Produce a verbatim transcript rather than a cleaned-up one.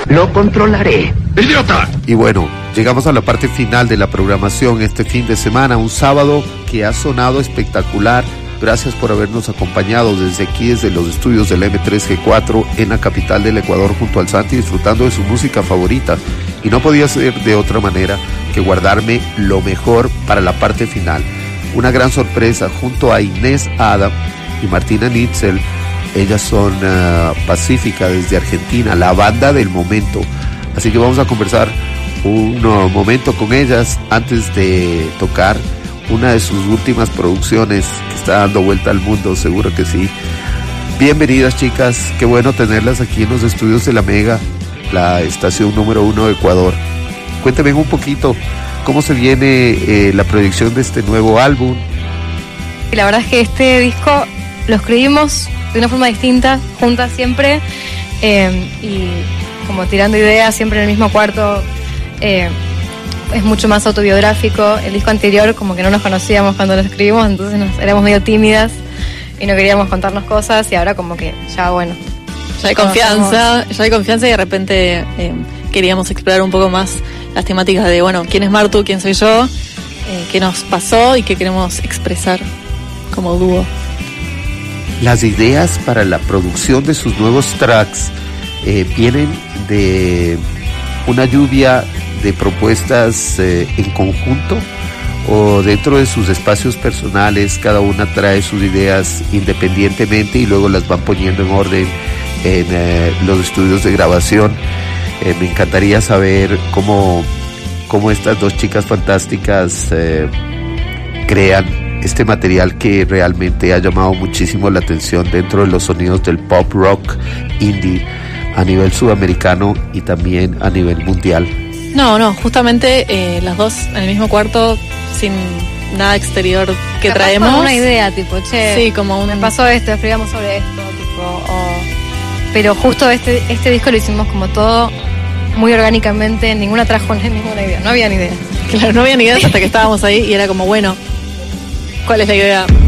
Lo controlaré. ¡Idiota! Y bueno, llegamos a la parte final de la programación este fin de semana, un sábado que ha sonado espectacular. Gracias por habernos acompañado desde aquí, desde los estudios del eme tres ge cuatro en la capital del Ecuador, junto al Santi, disfrutando de su música favorita. Y no podía ser de otra manera que guardarme lo mejor para la parte final. Una gran sorpresa junto a Inés Adam y Martina Nitzel. Ellas son uh, Pacífica desde Argentina, la banda del momento. Así que vamos a conversar un uh, momento con ellas antes de tocar una de sus últimas producciones que está dando vuelta al mundo, seguro que sí. Bienvenidas, chicas, qué bueno tenerlas aquí en los estudios de La Mega, la estación número uno de Ecuador. Cuéntenme un poquito cómo se viene eh, la proyección de este nuevo álbum. La verdad es que este disco lo escribimos de una forma distinta, juntas siempre, eh, y como tirando ideas siempre en el mismo cuarto. eh, Es mucho más autobiográfico. El disco anterior como que no nos conocíamos cuando lo escribimos, entonces nos, éramos medio tímidas y no queríamos contarnos cosas, y ahora como que ya bueno, ya hay confianza, ya hay confianza y de repente eh, queríamos explorar un poco más las temáticas de, bueno, quién es Martu, quién soy yo, eh, qué nos pasó y qué queremos expresar como dúo. Las ideas para la producción de sus nuevos tracks eh, vienen de una lluvia de propuestas eh, en conjunto, o dentro de sus espacios personales cada una trae sus ideas independientemente y luego las van poniendo en orden en eh, los estudios de grabación. Eh, me encantaría saber cómo, cómo estas dos chicas fantásticas eh, crean este material que realmente ha llamado muchísimo la atención dentro de los sonidos del pop rock indie a nivel sudamericano y también a nivel mundial. No, no, justamente eh, las dos en el mismo cuarto, sin nada exterior que capaz traemos. con una idea, tipo, che, sí, como un... me pasó esto, escribamos sobre esto, tipo, o... pero justo este, este disco lo hicimos como todo muy orgánicamente, ninguna trajo ni ninguna idea, no había ni idea. Claro, no había ni ideas hasta que estábamos ahí y era como, bueno, ¿cuál es la idea?